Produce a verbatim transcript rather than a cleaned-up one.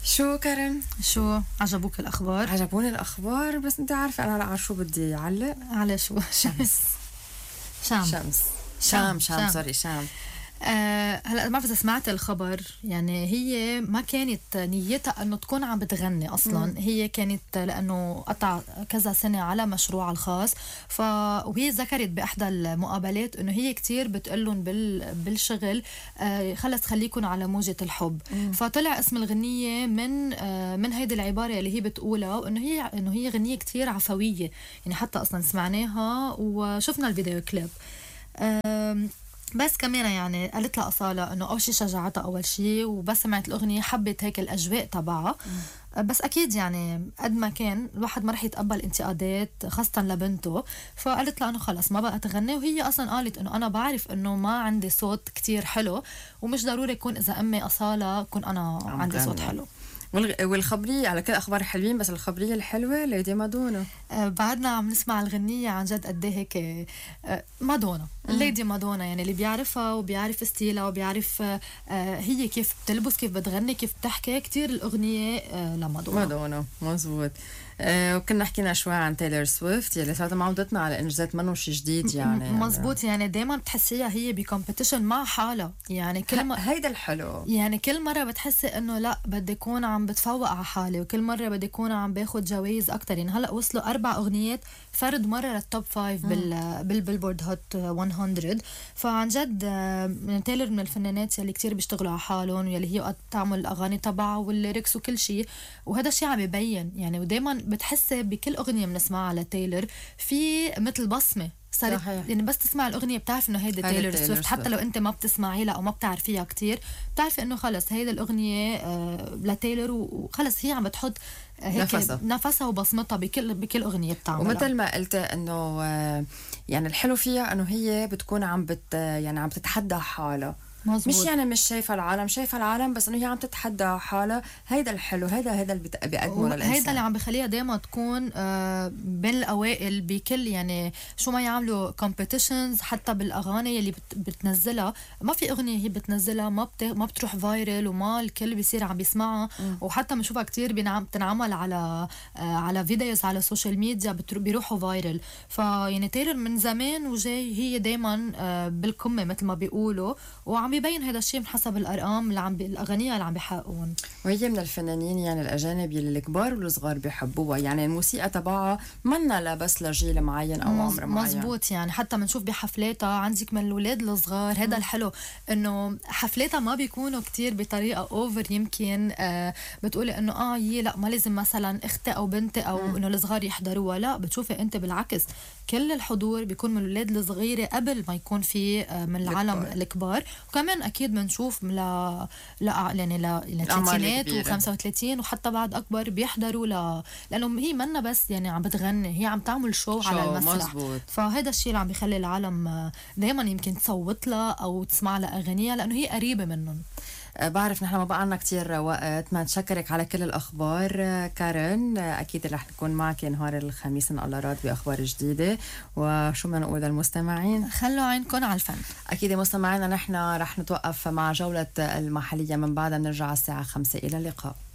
شو كرم؟ شو عجبوك الأخبار؟ عجبوني الأخبار، بس أنت عارفة أنا على شو بدي أعلق؟ على شو؟ شمس شام شمس شام شام, شام. سوري شام. آه هلا ما بعرف إذا سمعت الخبر، يعني هي ما كانت نيتها انه تكون عم بتغني اصلا. مم. هي كانت لانه قطع كذا سنه على مشروعها الخاص، ف وهي ذكرت باحدى المقابلات انه هي كتير بتقلن بال... بالشغل آه خلص خليكن على موجه الحب. مم. فطلع اسم الغنيه من آه من هيدي العباره اللي هي بتقولها، وانه هي انه هي غنيه كتير عفويه، يعني حتى اصلا سمعناها وشفنا الفيديو كليب. آه بس كمان يعني قالت لها أصالة إنه أول شي شجعتها أول شي، وبس سمعت الأغنية حبت هيك الأجواء تبعها. بس أكيد يعني قد ما كان الواحد ما رح يتقبل انتقادات خاصة لبنته، فقالت لها إنه خلص ما بقى تغني. وهي أصلا قالت إنه أنا بعرف إنه ما عندي صوت كتير حلو، ومش ضروري يكون إذا أمي أصالة كون أنا عندي صوت حلو. والخبرية على كل أخبار حلوين، بس الخبرية الحلوة ليدي مادونا. آه بعدنا عم نسمع الغنية عن جد قد هيك آه مادونا، ليدي مادونا، يعني اللي بيعرفها وبيعرف ستيلها وبيعرف آه هي كيف بتلبس كيف بتغني كيف بتحكي، كتير الأغنية آه لمادونا. مادونا مزبوط. آه وكنا حكينا شوي عن تايلور سويفت يلي صارت معودتنا على إنجازات منه شي جديد يعني. مزبوط، يعني دايما بتحسيها هي بكومبيتيشن مع حالها، يعني كل ما هيدا الحلو، يعني كل مرة بتحسي إنه لا بدي أكون عم بتفوق على حالي، وكل مرة بدي أكون عم باخد جوائز أكتر. يعني هلأ وصلوا أربع أغنيات فرد مرة للتوب فايف بال بالبيلبورد هوت مية. فعن جد من تايلور من الفنانات يلي كتير بيشتغلوا على حالهم، ويلي هي تعمل الأغاني تبعها والليركس وكل شيء، وهذا الشيء عم يبين يعني. ودايما بتحسي بكل أغنية بنسمعها لتايلور في مثل بصمة صارت، يعني بس تسمع الأغنية بتعرف إنه هيدا تايلور سويفت، حتى لو أنت ما بتسمعي لها أو ما بتعرفيها كتير بتعرفي إنه خلص هيدا الأغنية آه لتايلور، وخلص هي عم بتحط هيك نفسها, نفسها وبصمتها بكل بكل أغنية بتعملها. ومثل ما قلت إنه آه يعني الحلو فيها إنه هي بتكون عم بت يعني عم تتحدى حالها. مزبوط. مش يعني مش شايفه العالم، شايفه العالم بس انه هي عم تتحدى حالها. هيدا الحلو، هيدا هيدا اللي بيقدمه للانسان، هيدا اللي عم بخليها دايما تكون آه بين الاوائل بكل، يعني شو ما يعملوا كومبيتيشنز حتى بالاغاني اللي بت بتنزلها. ما في اغنيه هي بتنزلها ما بت ما بتروح فايرل وما الكل بيصير عم بيسمعها. م. وحتى بنشوفها كتير بتنعمل على آه على فيديوز على السوشيال ميديا بيروحوا فايرل. فيعني تايلور من زمان وجاي هي دايما آه بالقمه مثل ما بيقولوا، وعم يبين هذا الشيء من حسب الارقام اللي عم بالاغاني اللي عم بيحققون. وهي من الفنانين يعني الاجانب اللي الكبار والصغار بيحبوها، يعني الموسيقى تبعها منا لا بس لجيل معين او عمر معين. مزبوط، يعني حتى بنشوف بحفلاتها عندك من الاولاد الصغار. هذا الحلو انه حفلاتها ما بيكونوا كتير بطريقه اوفر. يمكن آه بتقولي انه اه يي لا ما لازم مثلا اختي او بنتي او انه الصغار يحضروها، لا بتشوفي انت بالعكس كل الحضور بيكون من الاولاد الصغيره قبل ما يكون في آه من العالم الكبار. وكمان اكيد بنشوف ل لا يعني ل ثلاثينات وخمسة وثلاثين وحتى بعد اكبر بيحضروا ل لانه هي منا بس يعني عم بتغني، هي عم تعمل شو, شو على المسرح. فهذا الشيء اللي عم بيخلي العالم دائما يمكن تصوت لها او تسمع لها اغانيها لانه هي قريبه منهم. بعرف نحن ما بقى لنا كتير وقت، ما نشكرك على كل الأخبار كارن. أكيد رح نكون معك نهار الخميس إن الله راد بأخبار جديدة. وشو بدنا نقول للمستمعين؟ خلوا عينكم على الفن. أكيد مستمعينا نحن رح نتوقف مع جولة المحلية، من بعدها بنرجع الساعة خمسة. إلى اللقاء.